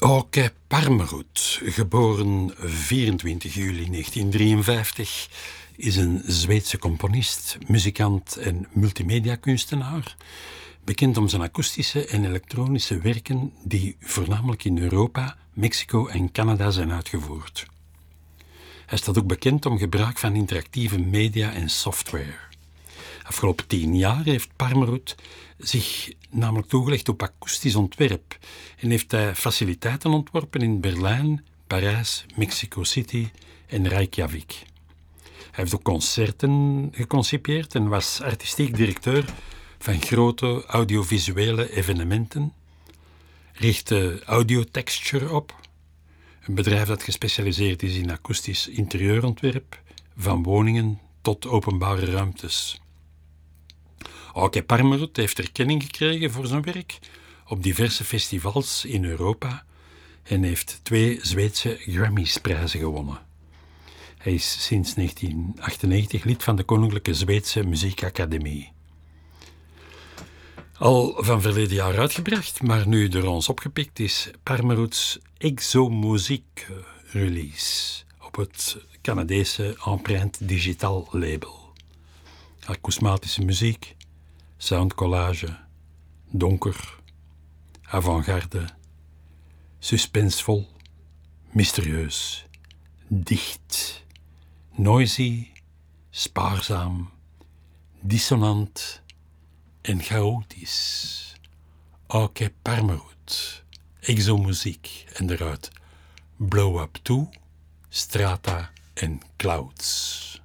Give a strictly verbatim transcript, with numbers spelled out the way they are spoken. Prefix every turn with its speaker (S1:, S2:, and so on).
S1: Auke Parmeroet, geboren vierentwintig juli negentien drieënvijftig, is een Zweedse componist, muzikant en multimediakunstenaar, bekend om zijn akoestische en elektronische werken die voornamelijk in Europa, Mexico en Canada zijn uitgevoerd. Hij staat ook bekend om gebruik van interactieve media en software. Afgelopen tien jaar heeft Parmeroet zich namelijk toegelegd op akoestisch ontwerp en heeft hij faciliteiten ontworpen in Berlijn, Parijs, Mexico City en Reykjavik. Hij heeft ook concerten geconcipieerd en was artistiek directeur van grote audiovisuele evenementen, richtte Audiotexture op, een bedrijf dat gespecialiseerd is in akoestisch interieurontwerp, van woningen tot openbare ruimtes. Auke Parmeroet heeft erkenning gekregen voor zijn werk op diverse festivals in Europa en heeft twee Zweedse Grammys-prijzen gewonnen. Hij is sinds negentien achtennegentig lid van de Koninklijke Zweedse Muziekacademie. Al van verleden jaar uitgebracht, maar nu door ons opgepikt, is Parmeroets Exomuziek release op het Canadese Empreinte Digital label. Akoesmatische muziek, soundcollage, donker, avant-garde, suspensevol, mysterieus, dicht, noisy, spaarzaam, dissonant en chaotisch. Auke Parmeroet, Exomuziek en eruit Blow Up twee, Strata en Clouds.